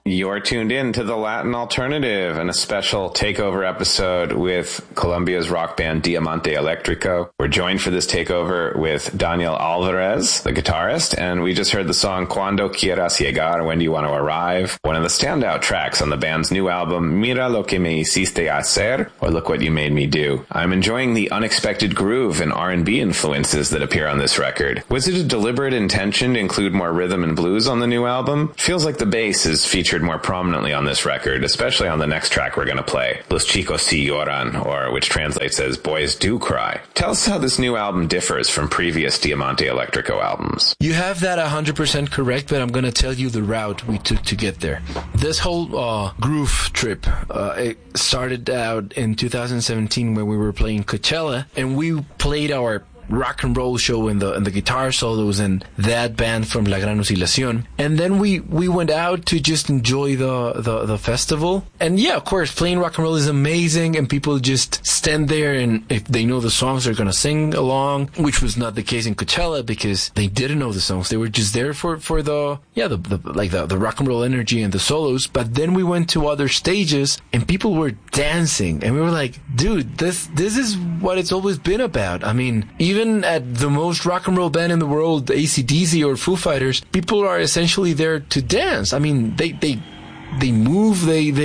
You're tuned in to the Latin Alternative and a special takeover episode with Colombia's rock band Diamante Electrico. We're joined for this takeover with Daniel Alvarez, the guitarist, and we just heard the song Cuando Quieras Llegar, When Do You Want to Arrive, one of the standout tracks on the band's new album Mira Lo Que Me Hiciste Hacer, or Look What You Made Me Do. I'm enjoying the unexpected groove and R&B influences that appear on this record. Was it a deliberate intention to include more rhythm and blues on the new album? Feels like the bass is featured more prominently on this record, especially on the next track we're going to play, Los Chicos Si Lloran, or which translates as Boys Do Cry. Tell us how this new album differs from previous Diamante Electrico albums. You have that 100% correct, but I'm going to tell you the route we took to get there. This whole groove trip, it started out in 2017 when we were playing Coachella, and we played our rock and roll show and the guitar solos and that band from La Gran Oscilación. And then we went out to just enjoy the festival. And yeah, of course, playing rock and roll is amazing, and people just stand there, and if they know the songs, they're gonna sing along, which was not the case in Coachella because they didn't know the songs. They were just there for the rock and roll energy and the solos. But then we went to other stages and people were dancing, and we were like, dude, this is what it's always been about. I mean, even at the most rock and roll band in the world, AC/DC or Foo Fighters, people are essentially there to dance. I mean, they move,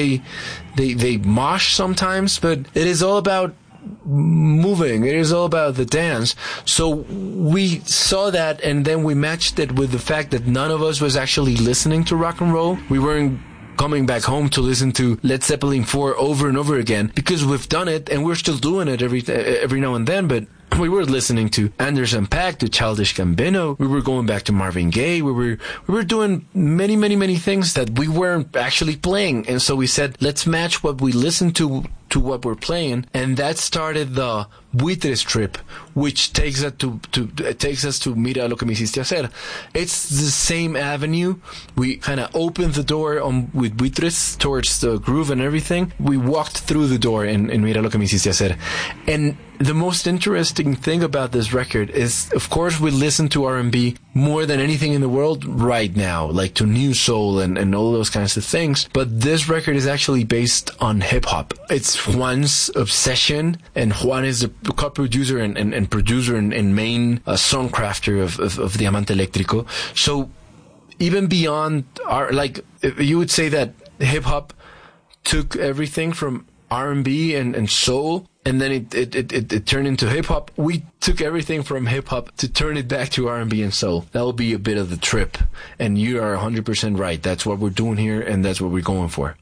they mosh sometimes, but it is all about moving. It is all about the dance. So we saw that, and then we matched it with the fact that none of us was actually listening to rock and roll. We weren't coming back home to listen to Led Zeppelin 4 over and over again, because we've done it and we're still doing it every now and then, but we were listening to Anderson .Paak, to Childish Gambino. We were going back to Marvin Gaye. We were doing many things that we weren't actually playing. And so we said, let's match what we listen to what we're playing. And that started the Buitres trip, which takes us to Mira Lo Que Me Hiciste Hacer. It's the same avenue. We kind of opened the door with Buitres towards the groove and everything. We walked through the door in Mira Lo Que Me Hiciste Hacer. And the most interesting thing about this record is, of course, we listen to R&B more than anything in the world right now, like to New Soul and all those kinds of things. But this record is actually based on hip-hop. It's Juan's obsession, and Juan is the co-producer and producer and main songcrafter of Diamante Electrico. So even beyond you would say that hip-hop took everything from R&B and soul, and then it turned into hip-hop. We took everything from hip-hop to turn it back to R&B and soul. That will be a bit of the trip. And you are 100% right. That's what we're doing here, and that's what we're going for.